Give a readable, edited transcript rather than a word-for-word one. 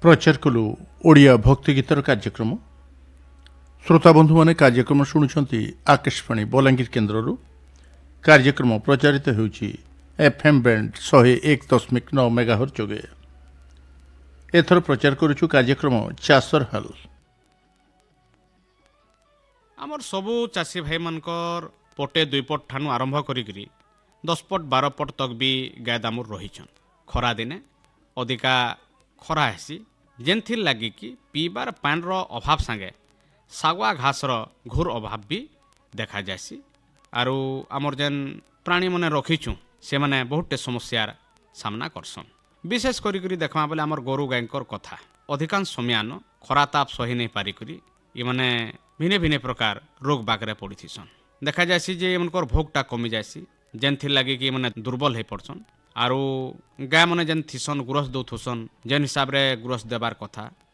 प्रचार कलु ओडिया भक्ति गीतर कार्यक्रम श्रोता बंधु माने कार्यक्रम शुणुंट आकाशवाणी बलांगीर केन्द्र कार्यक्रम प्रचारित होउछि एफएम बैंड 101.9 मेगाहर्ट्ज जोगे एथर प्रचार करुछु कार्यक्रम चासर हल। आमर सबू चाषी भाई मानकर पटे दुई पट ठानु आरंभ करी 10 पट 12 पट तक भी गाय दामुर रहीछन। खरा दिने अधिका खरा हेसी जेनथिर लगी कि पीबार पान रो अभाव संगे सागवा घास रो घोर अभाव भी देखा जासी। आरु आमर जेन प्राणी मने रखीछु से माने बहुते समस्यार सामना करसन। विशेष करी देखमा बेले आमर गोरु गायकर कथा अधिकांश समयान खरा ताप सही नहीं पारी करी ये माने भिने भिने प्रकार रोग बागरे पड़ीथिसन। देखा जासी जे उनकर भोगटा कमी जासी जेनथिर लगी कि माने दुर्बल हो पड़सन। आरु गाय मने जेन थिसन गुरस दौथुसन जेन हिसाब रे गुरस देबार कथा